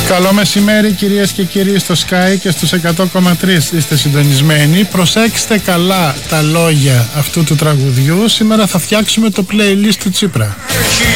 Καλό μεσημέρι κυρίες και κύριοι στο Sky και στους 100,3 είστε συντονισμένοι. Προσέξτε καλά τα λόγια αυτού του τραγουδιού. Σήμερα θα φτιάξουμε το playlist του Τσίπρα.